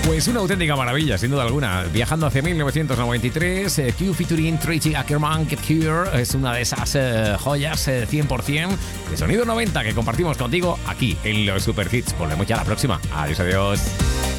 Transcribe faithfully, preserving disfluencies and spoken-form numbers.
Pues una auténtica maravilla, sin duda alguna. Viajando hacia mil novecientos noventa y tres, eh, Q featuring Tracy Ackerman, Get Here, es una de esas eh, joyas eh, cien por ciento de sonido noventa que compartimos contigo aquí en los Super Hits. Volvemos ya a la próxima. Adiós, adiós.